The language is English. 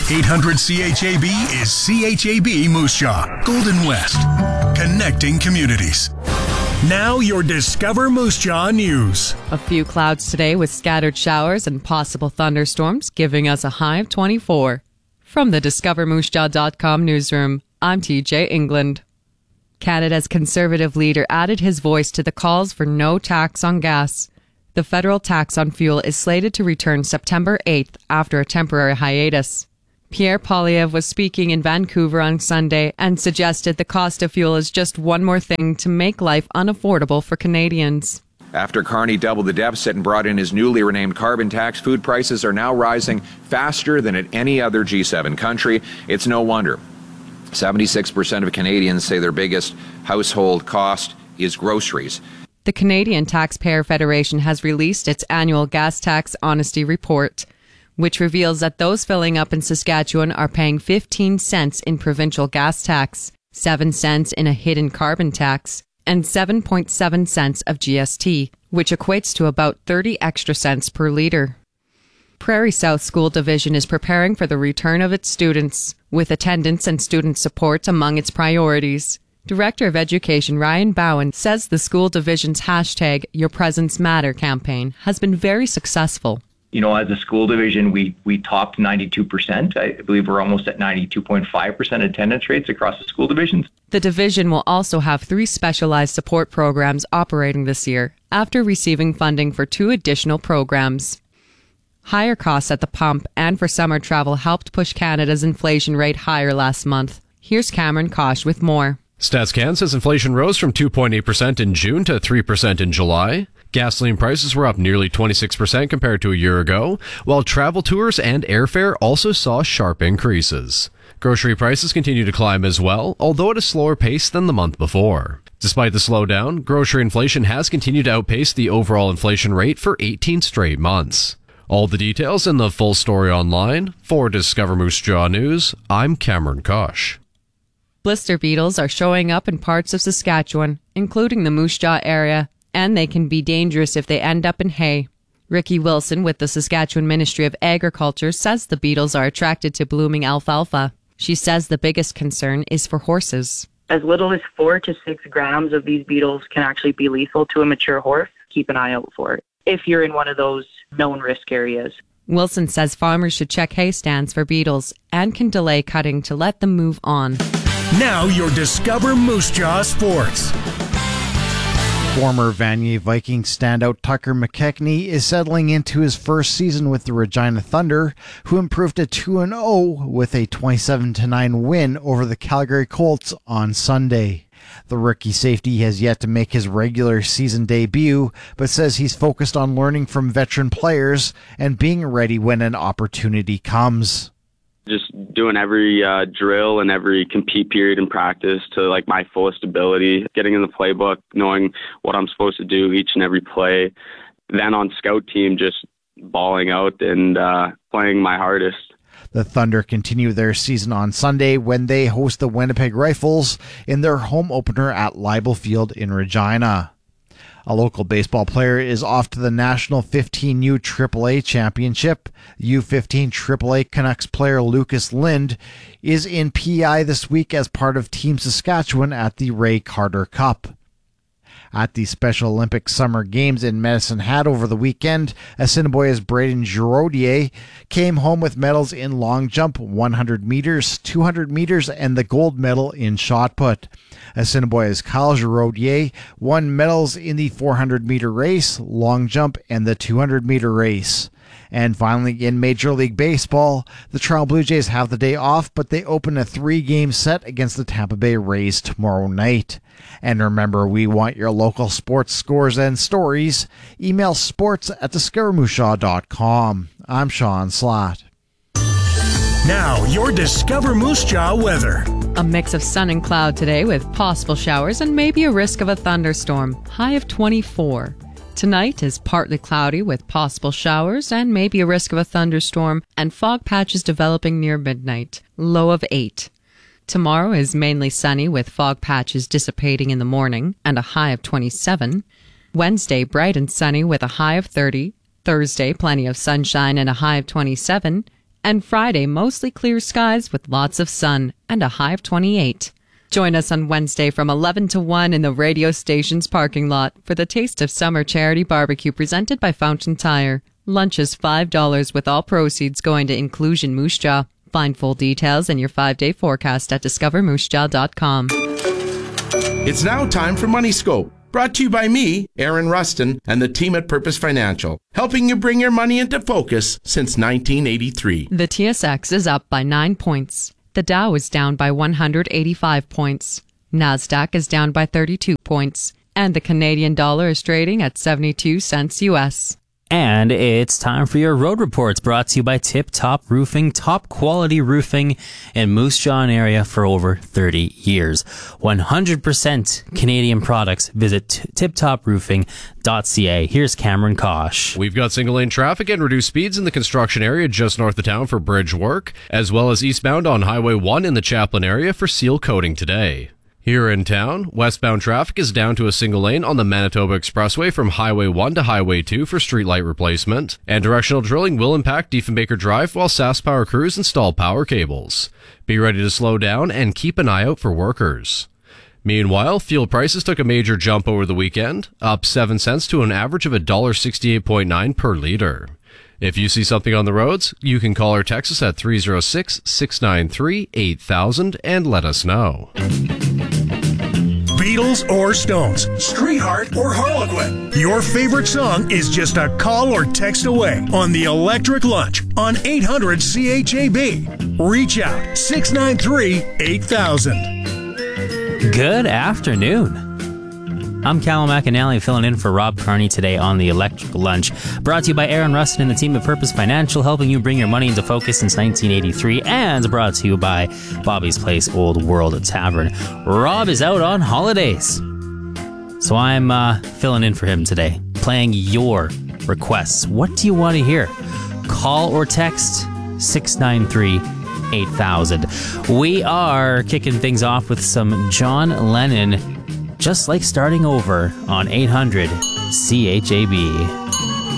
800 CHAB is CHAB Moose Jaw, Golden West, connecting communities. Now your Discover Moose Jaw news. A few clouds today with scattered showers and possible thunderstorms, giving us a high of 24. From the DiscoverMooseJaw.com newsroom, I'm TJ England. Canada's Conservative leader added his voice to the calls for no tax on gas. The federal tax on fuel is slated to return September 8th after a temporary hiatus. Pierre Poilievre was speaking in Vancouver on Sunday and suggested the cost of fuel is just one more thing to make life unaffordable for Canadians. After Carney doubled the deficit and brought in his newly renamed carbon tax, food prices are now rising faster than at any other G7 country. It's no wonder. 76% of Canadians say their biggest household cost is groceries. The Canadian Taxpayer Federation has released its annual gas tax honesty report, which reveals that those filling up in Saskatchewan are paying 15 cents in provincial gas tax, 7 cents in a hidden carbon tax, and 7.7 cents of GST, which equates to about 30 extra cents per litre. Prairie South School Division is preparing for the return of its students, with attendance and student support among its priorities. Director of Education Ryan Bowen says the school division's hashtag Your Presence Matter campaign has been very successful. You know, as a school division, we topped 92%. I believe we're almost at 92.5% attendance rates across the school divisions. The division will also have 3 specialized support programs operating this year, after receiving funding for 2 additional programs. Higher costs at the pump and for summer travel helped push Canada's inflation rate higher last month. Here's Cameron Kosh with more. StatsCan says inflation rose from 2.8% in June to 3% in July. Gasoline prices were up nearly 26% compared to a year ago, while travel tours and airfare also saw sharp increases. Grocery prices continue to climb as well, although at a slower pace than the month before. Despite the slowdown, grocery inflation has continued to outpace the overall inflation rate for 18 straight months. All the details in the full story online. For Discover Moose Jaw News, I'm Cameron Kosh. Blister beetles are showing up in parts of Saskatchewan, including the Moose Jaw area, and they can be dangerous if they end up in hay. Ricky Wilson with the Saskatchewan Ministry of Agriculture says the beetles are attracted to blooming alfalfa. She says the biggest concern is for horses. As little as 4 to 6 grams of these beetles can actually be lethal to a mature horse. Keep an eye out for it if you're in one of those known risk areas. Wilson says farmers should check hay stands for beetles and can delay cutting to let them move on. Now your Discover Moose Jaw Sports. Former Vanier Vikings standout Tucker McKechnie is settling into his first season with the Regina Thunder, who improved to 2-0 with a 27-9 win over the Calgary Colts on Sunday. The rookie safety has yet to make his regular season debut, but says he's focused on learning from veteran players and being ready when an opportunity comes. Just doing every drill and every compete period in practice to like my fullest ability, getting in the playbook, knowing what I'm supposed to do each and every play. Then on scout team, just balling out and playing my hardest. The Thunder continue their season on Sunday when they host the Winnipeg Rifles in their home opener at Leibel Field in Regina. A local baseball player is off to the National 15U AAA Championship. U15 AAA Canucks player Lucas Lind is in PI this week as part of Team Saskatchewan at the Ray Carter Cup. At the Special Olympics Summer Games in Medicine Hat over the weekend, Assiniboia's Braden Giraudier came home with medals in long jump, 100 meters, 200 meters, and the gold medal in shot put. Assiniboia's Kyle Giraudier won medals in the 400-meter race, long jump, and the 200-meter race. And finally, in Major League Baseball, the Toronto Blue Jays have the day off, but they open a 3-game set against the Tampa Bay Rays tomorrow night. And remember, we want your local sports scores and stories. Email sports@discovermoosejaww.com. I'm Sean Slott. Now, your Discover Moose Jaw weather. A mix of sun and cloud today with possible showers and maybe a risk of a thunderstorm. High of 24. Tonight is partly cloudy with possible showers and maybe a risk of a thunderstorm and fog patches developing near midnight. Low of 8. Tomorrow is mainly sunny with fog patches dissipating in the morning and a high of 27. Wednesday, bright and sunny with a high of 30. Thursday, plenty of sunshine and a high of 27. And Friday, mostly clear skies with lots of sun and a high of 28. Join us on Wednesday from 11 to 1 in the radio station's parking lot for the Taste of Summer charity barbecue presented by Fountain Tire. Lunch is $5 with all proceeds going to Inclusion Moose Jaw. Find full details in your 5-day forecast at discovermoosejaw.com. It's now time for Money Scope, brought to you by me, Aaron Rustin, and the team at Purpose Financial, helping you bring your money into focus since 1983. The TSX is up by 9 points. The Dow is down by 185 points. NASDAQ is down by 32 points. And the Canadian dollar is trading at 72 cents U.S. And it's time for your road reports, brought to you by Tip Top Roofing, top quality roofing in Moose Jaw area for over 30 years. 100% Canadian products. Visit tiptoproofing.ca. Here's Cameron Kosh. We've got single lane traffic and reduced speeds in the construction area just north of town for bridge work, as well as eastbound on Highway 1 in the Chaplin area for seal coating today. Here in town, westbound traffic is down to a single lane on the Manitoba Expressway from Highway 1 to Highway 2 for streetlight replacement, and directional drilling will impact Diefenbaker Drive while SaskPower crews install power cables. Be ready to slow down and keep an eye out for workers. Meanwhile, fuel prices took a major jump over the weekend, up 7 cents to an average of $1.68.9 per liter. If you see something on the roads, you can call or text us at 306-693-8000 and let us know. Beatles or Stones, Streetheart or Harlequin. Your favorite song is just a call or text away on the Electric Lunch on 800 CHAB. Reach out 693-8000. Good afternoon. I'm Callum McAnally filling in for Rob Carney today on the Electric Lunch. Brought to you by Aaron Rustin and the team at Purpose Financial, helping you bring your money into focus since 1983. And brought to you by Bobby's Place Old World Tavern. Rob is out on holidays, so I'm filling in for him today, playing your requests. What do you want to hear? Call or text 693-8000. We are kicking things off with some John Lennon, Just Like Starting Over on 800 CHAB.